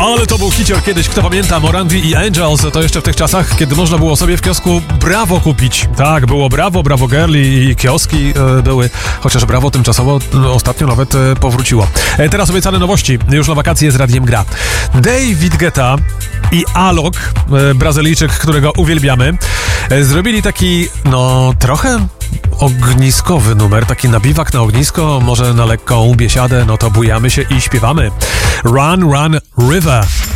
Ale to był hicior kiedyś, kto pamięta, Morandi i Angels, to jeszcze w tych czasach, kiedy można było sobie w kiosku Bravo kupić. Tak, było Bravo, Bravo Girl i kioski były, chociaż Bravo tymczasowo ostatnio nawet powróciło. Teraz obiecane nowości, już na wakacje z Radiem Gra. David Guetta i Alok, Brazylijczyk, którego uwielbiamy, zrobili taki, trochę ogniskowy numer, taki nabiwak na ognisko, może na lekką biesiadę, to bujamy się i śpiewamy. Run, Run, River.